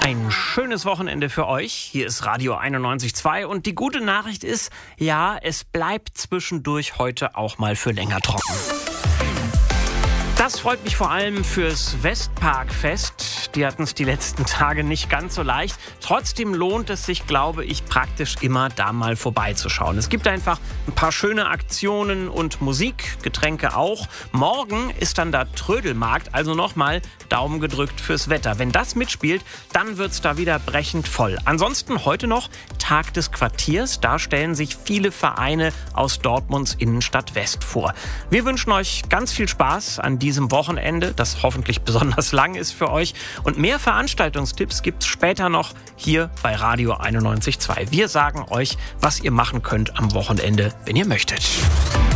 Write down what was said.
Ein schönes Wochenende für euch. Hier ist Radio 91.2 und die gute Nachricht ist, ja, es bleibt zwischendurch heute auch mal für länger trocken. Das freut mich vor allem fürs Westparkfest. Die hatten es die letzten Tage nicht ganz so leicht. Trotzdem lohnt es sich, glaube ich, praktisch immer da mal vorbeizuschauen. Es gibt einfach ein paar schöne Aktionen und Musik, Getränke auch. Morgen ist dann da Trödelmarkt, also nochmal Daumen gedrückt fürs Wetter. Wenn das mitspielt, dann wird's da wieder brechend voll. Ansonsten heute noch Tag des Quartiers. Da stellen sich viele Vereine aus Dortmunds Innenstadt West vor. Wir wünschen euch ganz viel Spaß an diesem Wochenende, das hoffentlich besonders lang ist für euch. Und mehr Veranstaltungstipps gibt's später noch hier bei Radio 91.2. Wir sagen euch, was ihr machen könnt am Wochenende, wenn ihr möchtet.